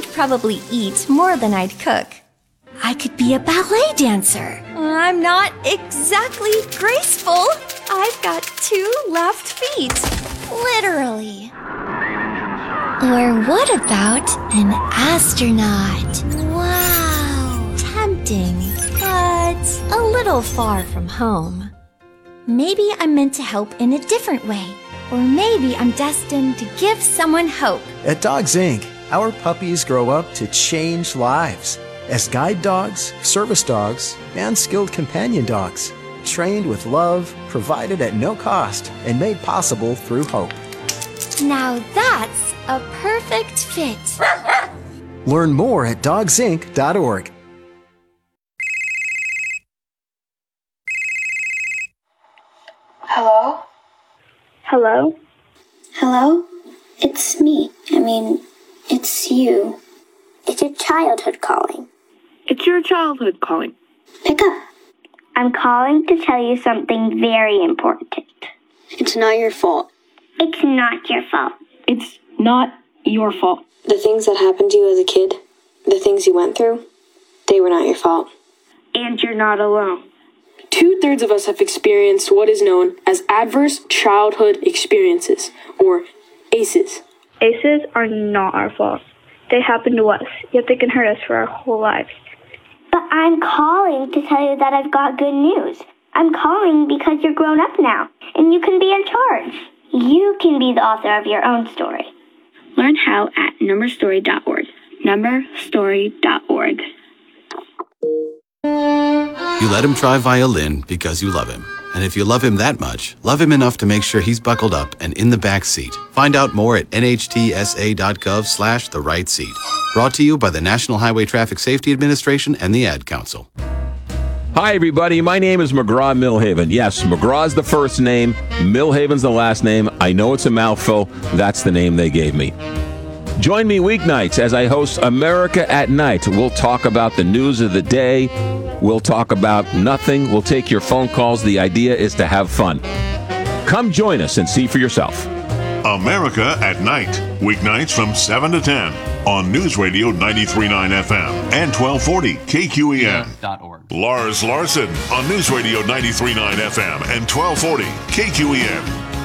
probably eat more than I'd cook. I could be a ballet dancer. I'm not exactly graceful. I've got 2 left feet. Literally. Or what about an astronaut? Wow. Tempting, but a little far from home. Maybe I'm meant to help in a different way. Or maybe I'm destined to give someone hope. At Dogs Inc., our puppies grow up to change lives as guide dogs, service dogs, and skilled companion dogs, trained with love, provided at no cost, and made possible through hope. Now that's a perfect fit. Learn more at dogsinc.org. Hello? Hello? Hello? It's me. It's you. It's your childhood calling. It's your childhood calling. Pick up. I'm calling to tell you something very important. It's not your fault. It's not your fault. It's not your fault. The things that happened to you as a kid, the things you went through, they were not your fault. And you're not alone. 2/3 of us have experienced what is known as adverse childhood experiences, or ACEs. ACEs are not our fault. They happen to us, yet they can hurt us for our whole lives. But I'm calling to tell you that I've got good news. I'm calling because you're grown up now, and you can be in charge. You can be the author of your own story. Learn how at numberstory.org. Numberstory.org. You let him try violin because you love him. And if you love him that much, love him enough to make sure he's buckled up and in the back seat. Find out more at nhtsa.gov/the right seat. Brought to you by the National Highway Traffic Safety Administration and the Ad Council. Hi, everybody. My name is McGraw Millhaven. Yes, McGraw's the first name. Millhaven's the last name. I know it's a mouthful. That's the name they gave me. Join me weeknights as I host America at Night. We'll talk about the news of the day. We'll talk about nothing. We'll take your phone calls. The idea is to have fun. Come join us and see for yourself. America at Night, weeknights from 7 to 10 on News Radio 93.9 FM and 1240 KQEN. Lars Larson on News Radio 93.9 FM and 1240 KQEN.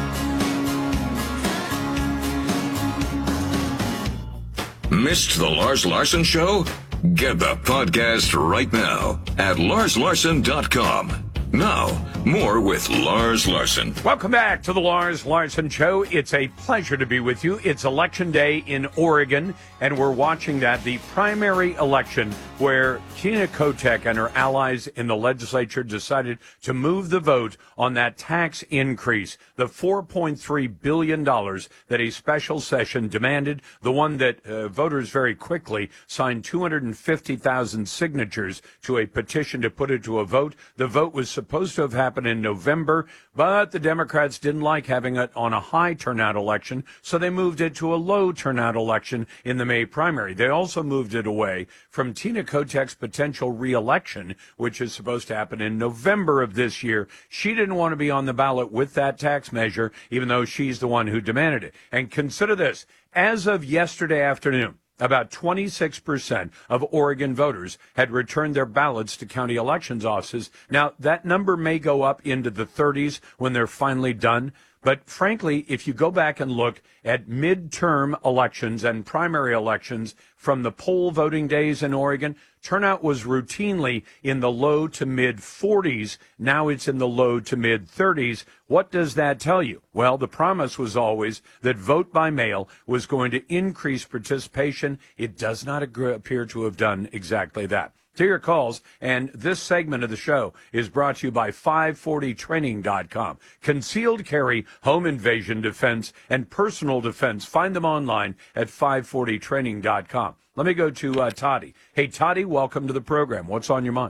Missed the Lars Larson Show? Get the podcast right now at larslarson.com. Now, more with Lars Larson. Welcome back to the Lars Larson Show. It's a pleasure to be with you. It's Election Day in Oregon, and we're watching the primary election where Tina Kotek and her allies in the legislature decided to move the vote on that tax increase, the $4.3 billion that a special session demanded, the one that voters very quickly signed 250,000 signatures to a petition to put it to a vote. The vote was supposed to have happened in November, but the Democrats didn't like having it on a high turnout election, so they moved it to a low turnout election in the May primary. They also moved it away from Tina Kotek's potential re-election, which is supposed to happen in November of this year. She didn't want to be on the ballot with that tax measure, even though she's the one who demanded it. And consider this, as of yesterday afternoon, about 26% of Oregon voters had returned their ballots to county elections offices. Now, that number may go up into the 30s when they're finally done. But frankly, if you go back and look at midterm elections and primary elections from the poll voting days in Oregon, turnout was routinely in the low to mid 40s. Now it's in the low to mid 30s. What does that tell you? Well, the promise was always that vote by mail was going to increase participation. It does not appear to have done exactly that. To your calls, and this segment of the show is brought to you by 540training.com. Concealed carry, home invasion defense, and personal defense. Find them online at 540training.com. Let me go to Toddy. Hey, Toddy, welcome to the program. What's on your mind?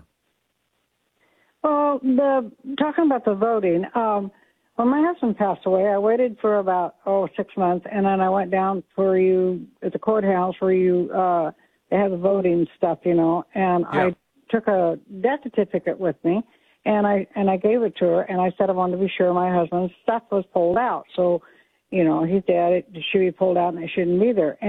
Well, talking about the voting, when my husband passed away, I waited for about 6 months, and then I went down at the courthouse where they have the voting stuff, and I took a death certificate with me, and I gave it to her, and I said I wanted to be sure my husband's stuff was pulled out. So, he's dead. It should be pulled out, and it shouldn't be there.